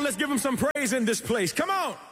let's give him some praise in this place. Come on.